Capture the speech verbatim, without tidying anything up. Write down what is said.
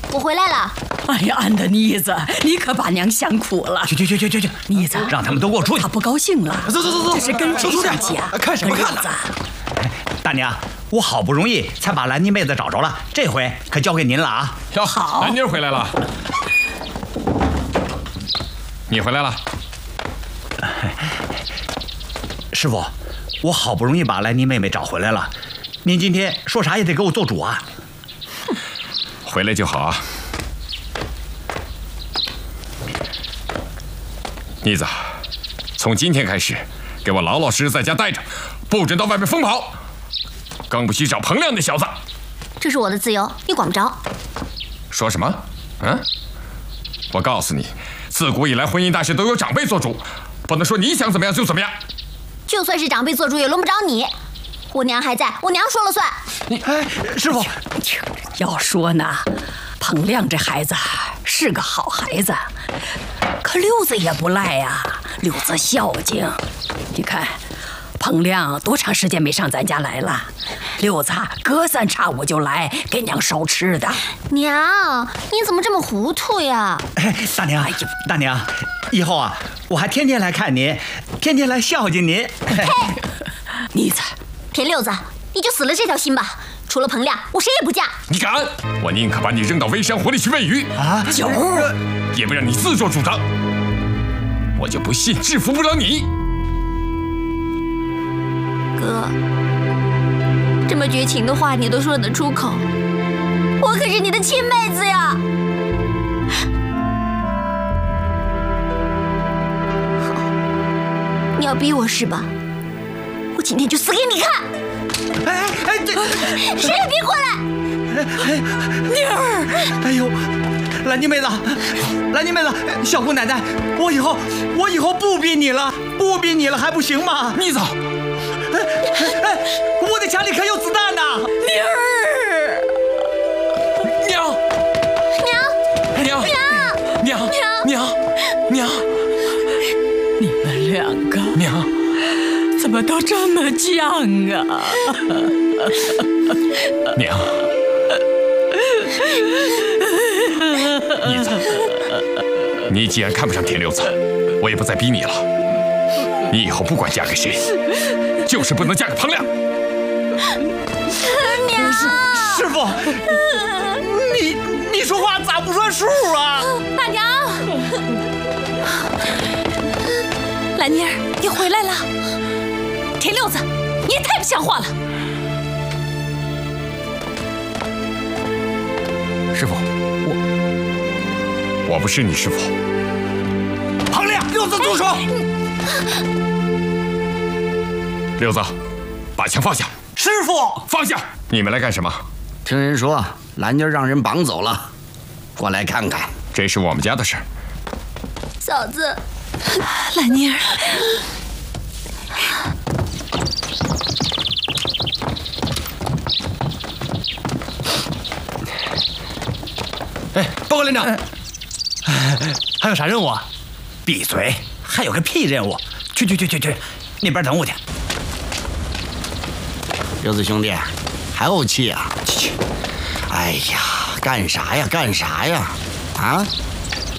我回来了。 哎呀，俺的妮子，你可把娘想苦了。 去去去去去去， 妮子， 让他们都给我出去。 他不高兴了。 走走走走， 这是跟谁生气啊？ 看什么看呢？大娘，我好不容易才把兰妮妹子找着了，这回可交给您了啊！ 哟， 好， 兰妮回来了。你回来了。 师傅，我好不容易把兰妮妹妹找回来了，您今天说啥也得给我做主啊！ 回来就好啊。妮子，从今天开始，给我老老实实在家待着，不准到外面疯跑，更不许找彭亮那小子。 这是我的自由，你管不着。 说什么？嗯？我告诉你，自古以来婚姻大事都由长辈做主，不能说你想怎么样就怎么样。 就算是长辈做主，也轮不着你。我娘还在，我娘说了算。 你哎，师傅， 要说呢，彭亮这孩子是个好孩子，可六子也不赖呀、啊，六子孝敬。你看，彭亮多长时间没上咱家来了？六子隔三差五就来给娘烧吃的。 娘，你怎么这么糊涂呀？ 哎，大娘，哎、大娘，以后啊，我还天天来看您，天天来孝敬您。 呸！ 妮子， 田六子，你就死了这条心吧。除了彭亮，我谁也不嫁。 你敢？我宁可把你扔到微山湖里去喂鱼啊！ 九儿， 也不让你自作主张。我就不信制服不了你。 哥，这么绝情的话你都说得出口，我可是你的亲妹子呀！好，你要逼我是吧？我今天就死给你看！ 哎哎，这谁也别过来！ 妮儿， 哎呦，兰妮妹子，兰妮妹子，小姑奶奶，我以后我以后不逼你了，不逼你了还不行吗？ 妮子， 哎哎，我的枪里可有子弹呢！ 妮儿， 娘，娘，娘，娘，娘，娘， 你们两个娘。 怎么都这么犟啊！ 娘，妮子，你既然看不上田六子，我也不再逼你了。你以后不管嫁给谁，就是不能嫁给彭亮。 娘， 师傅，你你说话咋不算数啊？ 大娘， 兰妮儿，你回来了。田六子，你也太不像话了！ 师傅，我我不是你师傅。 彭亮，六子住手！ 六子，把枪放下。 师傅， 放下！你们来干什么？ 听人说兰妮让人绑走了，过来看看。 这是我们家的事。 嫂子， 兰妮儿。 哎，报告连长，还有啥任务啊？闭嘴！还有个屁任务！去去去去去，那边等我去。 六子兄弟，还怄气啊？哎呀，干啥呀？干啥呀？啊！